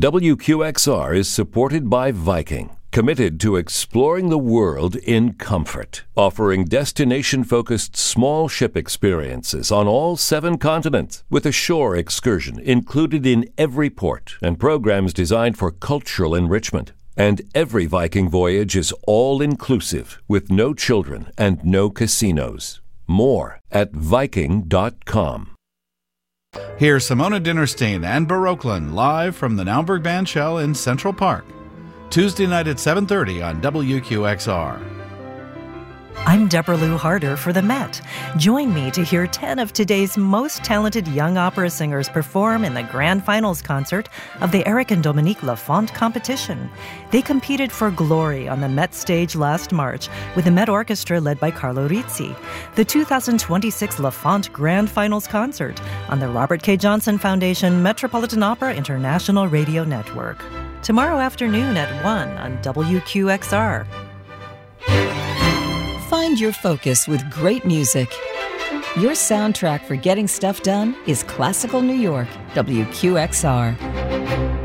WQXR is supported by Viking, committed to exploring the world in comfort, offering destination-focused small ship experiences on all 7 continents, with a shore excursion included in every port and programs designed for cultural enrichment. And every Viking voyage is all-inclusive, with no children and no casinos. More at Viking.com. Here's Simona Dinnerstein and Baroqueland live from the Naumburg Bandshell in Central Park. Tuesday night at 7:30 on WQXR. I'm Deborah Lou Harder for the Met. Join me to hear 10 of today's most talented young opera singers perform in the grand finals concert of the Eric and Dominique Lafont competition. They competed for glory on the Met stage last March with the Met Orchestra led by Carlo Rizzi. The 2026 Lafont Grand Finals concert on the Robert K. Johnson Foundation Metropolitan Opera International Radio Network. Tomorrow afternoon at 1 on WQXR. Find your focus with great music. Your soundtrack for getting stuff done is Classical New York, WQXR.